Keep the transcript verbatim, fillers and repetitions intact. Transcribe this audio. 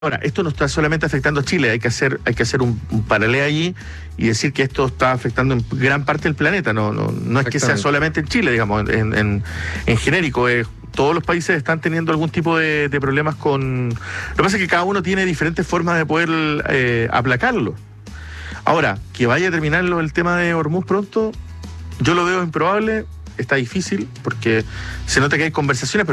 Ahora, esto no está solamente afectando a Chile, hay que hacer, hay que hacer un, un paralelo allí y decir que esto está afectando en gran parte del planeta, no, no, no es que sea solamente en Chile, digamos, en, en, en genérico, eh, todos los países están teniendo algún tipo de, de problemas con... Lo que pasa es que cada uno tiene diferentes formas de poder eh, aplacarlo. Ahora, que vaya a terminarlo el tema de Hormuz pronto, yo lo veo improbable, está difícil, porque se nota que hay conversaciones, pero